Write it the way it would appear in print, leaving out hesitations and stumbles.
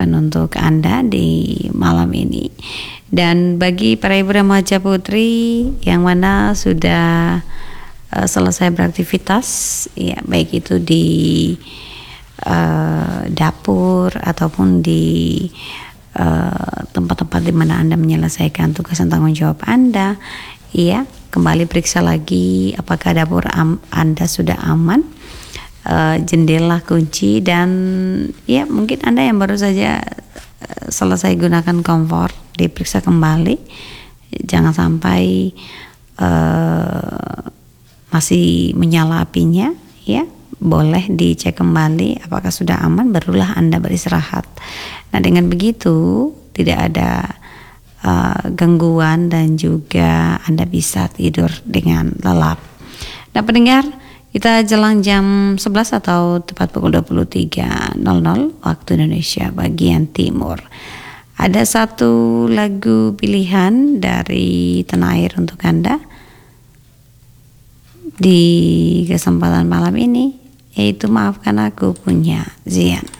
siapkan untuk Anda di malam ini. Dan bagi para ibu remaja putri yang mana sudah selesai beraktivitas, ya baik itu di dapur ataupun di tempat-tempat di mana Anda menyelesaikan tugas dan tanggung jawab Anda, ya kembali periksa lagi apakah dapur Anda sudah aman, jendela kunci, dan ya mungkin Anda yang baru saja selesai gunakan kompor diperiksa kembali, jangan sampai masih menyala apinya, ya boleh dicek kembali apakah sudah aman, barulah Anda beristirahat. Nah dengan begitu tidak ada gangguan dan juga Anda bisa tidur dengan lelap. Nah pendengar, kita jelang jam 11 atau tepat pukul 23.00 waktu Indonesia bagian timur. Ada satu lagu pilihan dari tanah air untuk Anda di kesempatan malam ini, yaitu Maafkan Aku punya Zian.